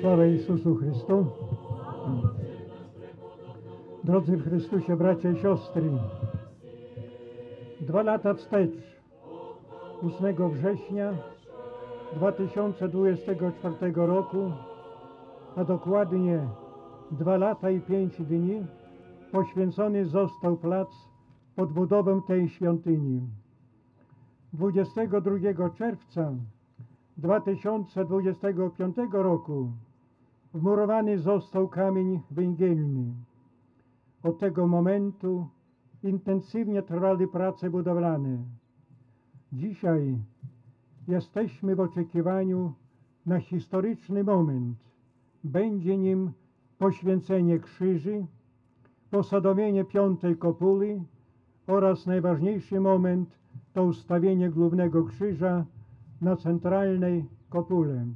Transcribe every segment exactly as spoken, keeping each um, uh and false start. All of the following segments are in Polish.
Sława Jezusu Chrystu. Drodzy w Chrystusie bracia i siostry, dwa lata wstecz, ósmego września dwa tysiące dwudziestego czwartego roku, a dokładnie dwa lata i pięć dni, poświęcony został plac pod budowę tej świątyni. dwudziestego drugiego czerwca dwa tysiące dwudziestego piątego roku wmurowany został kamień węgielny. Od tego momentu intensywnie trwały prace budowlane. Dzisiaj jesteśmy w oczekiwaniu na historyczny moment. Będzie nim poświęcenie krzyży, posadowienie piątej kopuły oraz najważniejszy moment to ustawienie głównego krzyża na centralnej kopule.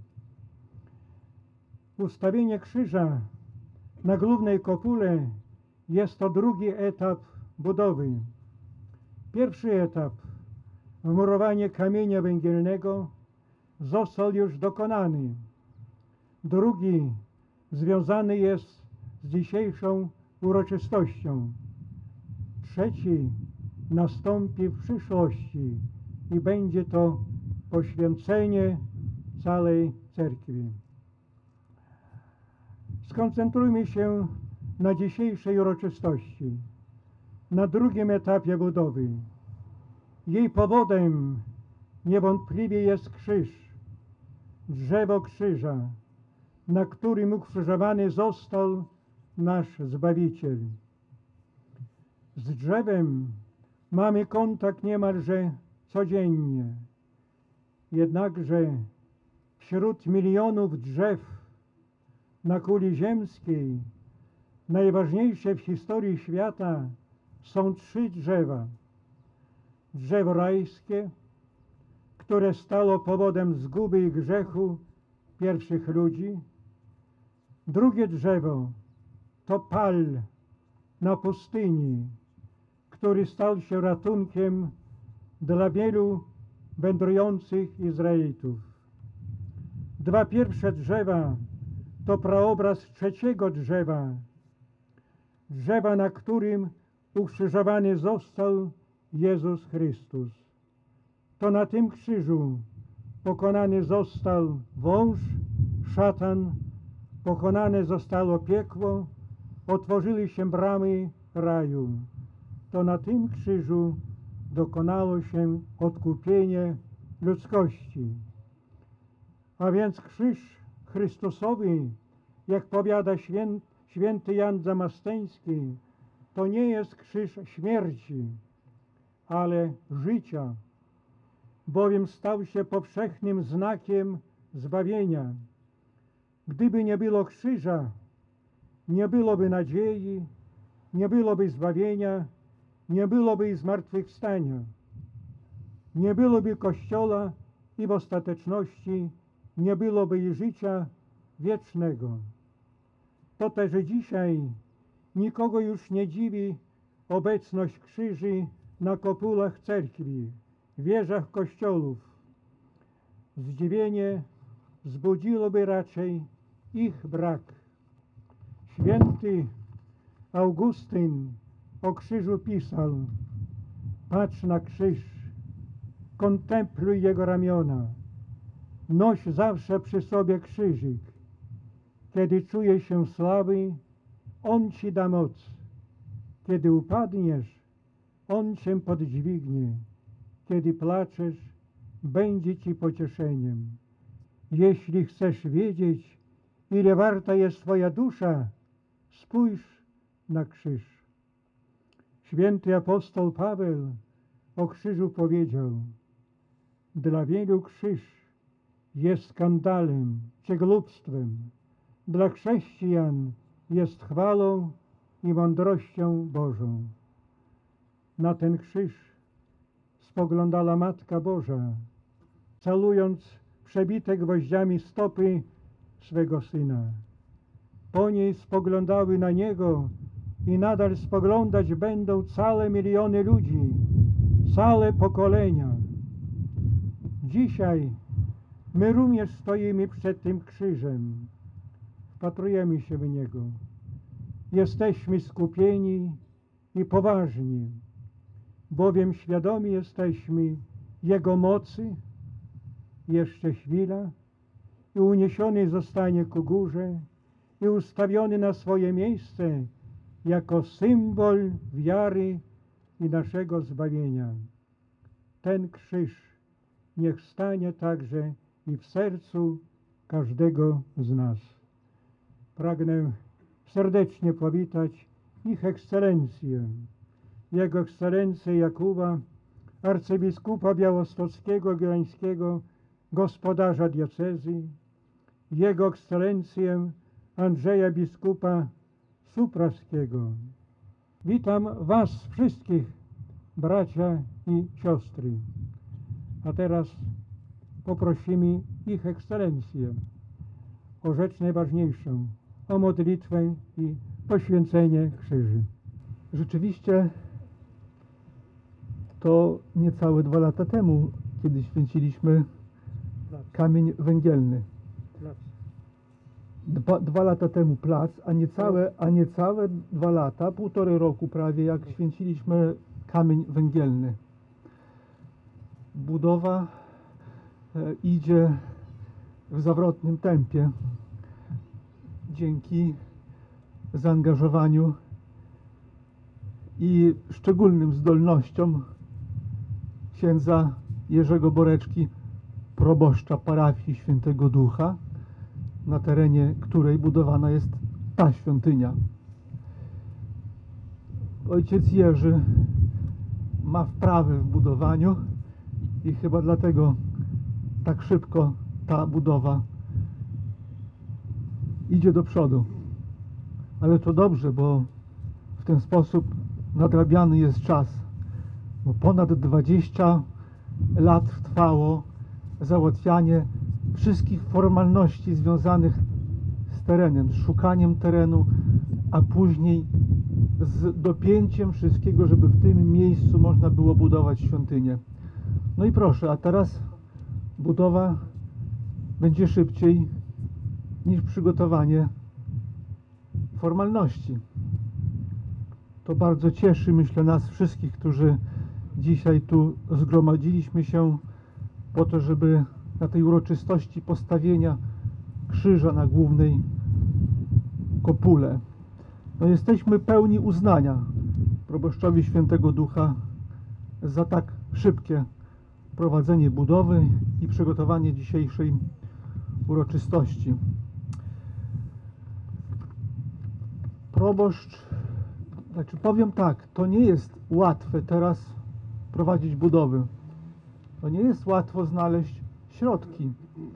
Ustawienie krzyża na głównej kopule jest to drugi etap budowy. Pierwszy etap, wmurowanie kamienia węgielnego, został już dokonany. Drugi związany jest z dzisiejszą uroczystością. Trzeci nastąpi w przyszłości i będzie to poświęcenie całej cerkwi. Skoncentrujmy się na dzisiejszej uroczystości, na drugim etapie budowy. Jej powodem niewątpliwie jest krzyż, drzewo krzyża, na którym ukrzyżowany został nasz Zbawiciel. Z drzewem mamy kontakt niemalże codziennie. Jednakże wśród milionów drzew na kuli ziemskiej najważniejsze w historii świata są trzy drzewa. Drzewo rajskie, które stało powodem zguby i grzechu pierwszych ludzi. Drugie drzewo to pal na pustyni, który stał się ratunkiem dla wielu wędrujących Izraelitów. Dwa pierwsze drzewa to praobraz trzeciego drzewa, drzewa, na którym ukrzyżowany został Jezus Chrystus. To na tym krzyżu pokonany został wąż, szatan, pokonane zostało piekło, otworzyły się bramy raju. To na tym krzyżu dokonało się odkupienie ludzkości. A więc krzyż Chrystusowy, jak powiada święty, święty Jan Damaskański, to nie jest krzyż śmierci, ale życia, bowiem stał się powszechnym znakiem zbawienia. Gdyby nie było krzyża, nie byłoby nadziei, nie byłoby zbawienia, nie byłoby zmartwychwstania, nie byłoby Kościoła i w ostateczności nie byłoby i życia wiecznego. To też dzisiaj nikogo już nie dziwi obecność krzyży na kopulach cerkwi, wieżach kościołów. Zdziwienie wzbudziłoby raczej ich brak. Święty Augustyn o krzyżu pisał: patrz na krzyż, kontempluj jego ramiona, noś zawsze przy sobie krzyżyk. Kiedy czujesz się słaby, on ci da moc. Kiedy upadniesz, on cię podźwignie. Kiedy placzesz, będzie ci pocieszeniem. Jeśli chcesz wiedzieć, ile warta jest twoja dusza, spójrz na krzyż. Święty apostoł Paweł o krzyżu powiedział: dla wielu krzyż jest skandalem czy głupstwem, dla chrześcijan jest chwałą i mądrością Bożą. Na ten krzyż spoglądała Matka Boża, calując przebite gwoździami stopy swego Syna. Po niej spoglądały na Niego i nadal spoglądać będą całe miliony ludzi, całe pokolenia. Dzisiaj my również stoimy przed tym krzyżem. wpatrujemy się w Niego. Jesteśmy skupieni i poważni, bowiem świadomi jesteśmy Jego mocy. Jeszcze chwila i uniesiony zostanie ku górze i ustawiony na swoje miejsce jako symbol wiary i naszego zbawienia. Ten krzyż niech stanie także i w sercu każdego z nas. Pragnę serdecznie powitać ich ekscelencję, Jego ekscelencję Jakuba, arcybiskupa białostockiego, gdańskiego, gospodarza diecezji, Jego ekscelencję Andrzeja biskupa supraskiego. Witam was wszystkich, bracia i siostry. A teraz poprosimy ich ekscelencję o rzecz najważniejszą, o modlitwę i poświęcenie krzyży. Rzeczywiście to niecałe dwa lata temu, kiedy święciliśmy kamień węgielny. Dwa, dwa lata temu plac, a niecałe, a niecałe dwa lata, półtorej roku prawie, jak święciliśmy kamień węgielny. Budowa e, idzie w zawrotnym tempie dzięki zaangażowaniu i szczególnym zdolnościom księdza Jerzego Boreczki, proboszcza parafii Świętego Ducha, na terenie której budowana jest ta świątynia. Ojciec Jerzy ma wprawę w budowaniu i chyba dlatego tak szybko ta budowa idzie do przodu. Ale to dobrze, bo w ten sposób nadrabiany jest czas. Bo ponad dwadzieścia lat trwało załatwianie wszystkich formalności związanych z terenem, z szukaniem terenu, a później z dopięciem wszystkiego, żeby w tym miejscu można było budować świątynię. No i proszę, a teraz budowa będzie szybciej niż przygotowanie formalności. To bardzo cieszy, myślę, nas wszystkich, którzy dzisiaj tu zgromadziliśmy się po to, żeby na tej uroczystości postawienia krzyża na głównej kopule. No jesteśmy pełni uznania proboszczowi Świętego Ducha za tak szybkie prowadzenie budowy i przygotowanie dzisiejszej uroczystości. Proboszcz, znaczy powiem tak, to nie jest łatwe teraz prowadzić budowy. To nie jest łatwo znaleźć środki.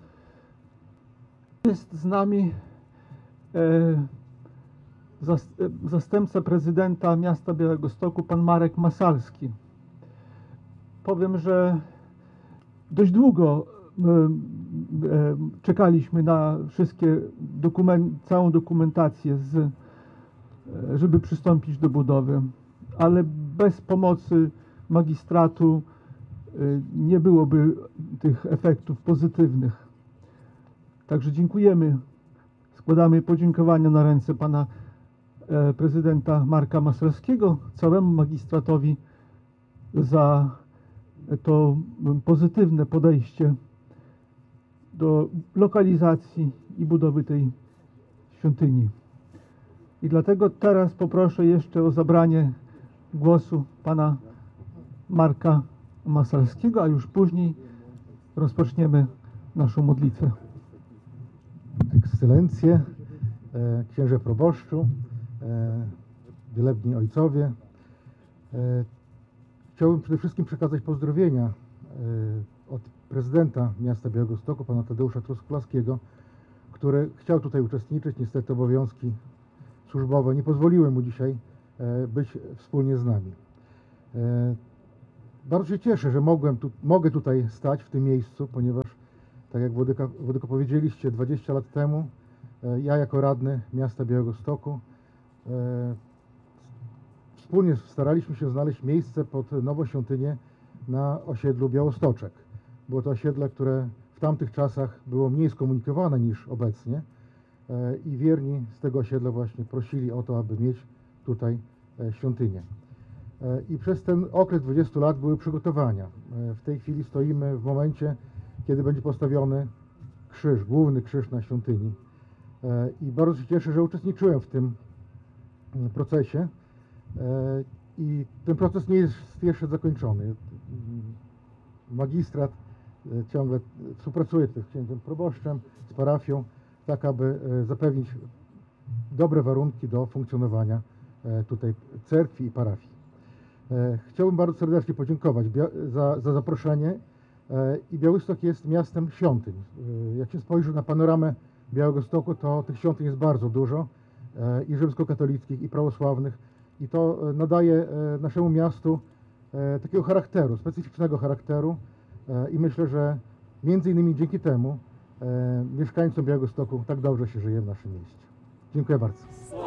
Jest z nami e, zas, e, zastępca prezydenta miasta Białegostoku, pan Marek Masalski. Powiem, że dość długo e, e, czekaliśmy na wszystkie dokument, całą dokumentację, z, e, żeby przystąpić do budowy, ale bez pomocy magistratu nie byłoby tych efektów pozytywnych. Także dziękujemy, składamy podziękowania na ręce pana prezydenta Marka Masalskiego, całemu magistratowi za to pozytywne podejście do lokalizacji i budowy tej świątyni. I dlatego teraz poproszę jeszcze o zabranie głosu pana Marka Masalskiego, a już później rozpoczniemy naszą modlitwę. Ekscelencje, e, księże proboszczu, e, wielebni ojcowie. E, chciałbym przede wszystkim przekazać pozdrowienia e, od prezydenta miasta Białegostoku, pana Tadeusza Truskolaskiego, który chciał tutaj uczestniczyć. Niestety obowiązki służbowe nie pozwoliły mu dzisiaj e, być wspólnie z nami. E, Bardzo się cieszę, że mogłem tu, mogę tutaj stać w tym miejscu, ponieważ, tak jak Władyka, Władyko powiedzieliście, dwadzieścia lat temu e, ja jako radny miasta Białegostoku e, wspólnie staraliśmy się znaleźć miejsce pod nową świątynię na osiedlu Białostoczek. Było to osiedle, które w tamtych czasach było mniej skomunikowane niż obecnie e, i wierni z tego osiedla właśnie prosili o to, aby mieć tutaj e, świątynię. E, I przez ten okres dwudziestu lat były przygotowania. E, W tej chwili stoimy w momencie, kiedy będzie postawiony krzyż, główny krzyż na świątyni. E, I bardzo się cieszę, że uczestniczyłem w tym mm, procesie. E, I ten proces nie jest jeszcze zakończony. Mm, Magistrat e, ciągle współpracuje z księdzem proboszczem, z parafią, tak aby e, zapewnić dobre warunki do funkcjonowania e, tutaj cerkwi i parafii. E, Chciałbym bardzo serdecznie podziękować Bia- za, za zaproszenie. E, I Białystok jest miastem świątyń. E, Jak się spojrzy na panoramę Białegostoku, to tych świątyń jest bardzo dużo, e, i rzymskokatolickich, i prawosławnych. I to e, nadaje e, naszemu miastu e, takiego charakteru, specyficznego charakteru. E, I myślę, że między innymi dzięki temu e, mieszkańcom Białegostoku tak dobrze się żyje w naszym mieście. Dziękuję bardzo.